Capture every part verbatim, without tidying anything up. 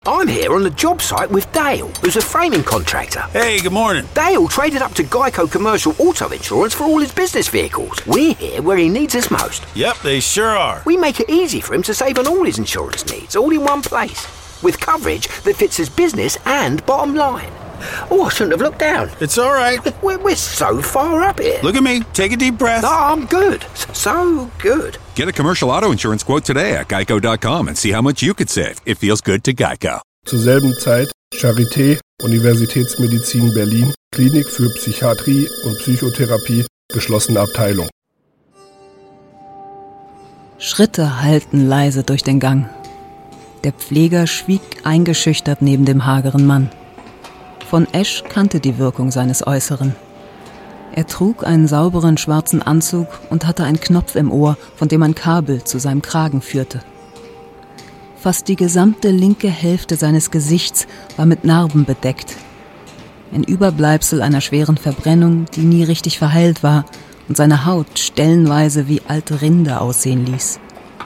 I'm here on the job site with Dale, who's a framing contractor. Hey, good morning. Dale traded up to Geico Commercial Auto Insurance for all his business vehicles. We're here where he needs us most. Yep, they sure are. We make it easy for him to save on all his insurance needs, all in one place, with coverage that fits his business and bottom line. Oh, I shouldn't have looked down. It's all right. We're, we're so far up here. Look at me. Take a deep breath. No, I'm good. So good. Get a commercial auto insurance quote today at geico dot com and see how much you could save. It feels good to Geico. Zur selben Zeit Charité, Universitätsmedizin Berlin, Klinik für Psychiatrie und Psychotherapie, geschlossene Abteilung. Schritte hallten leise durch den Gang. Der Pfleger schwieg eingeschüchtert neben dem hageren Mann. Von Esch kannte die Wirkung seines Äußeren. Er trug einen sauberen schwarzen Anzug und hatte einen Knopf im Ohr, von dem ein Kabel zu seinem Kragen führte. Fast die gesamte linke Hälfte seines Gesichts war mit Narben bedeckt. Ein Überbleibsel einer schweren Verbrennung, die nie richtig verheilt war und seine Haut stellenweise wie alte Rinde aussehen ließ.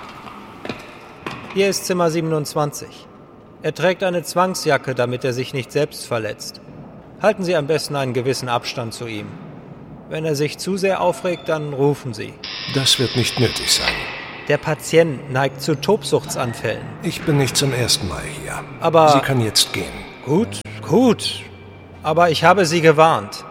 Hier ist Zimmer siebenundzwanzig. Er trägt eine Zwangsjacke, damit er sich nicht selbst verletzt. Halten Sie am besten einen gewissen Abstand zu ihm. Wenn er sich zu sehr aufregt, dann rufen Sie. Das wird nicht nötig sein. Der Patient neigt zu Tobsuchtsanfällen. Ich bin nicht zum ersten Mal hier. Aber... Sie können jetzt gehen. Gut, gut. Aber ich habe Sie gewarnt.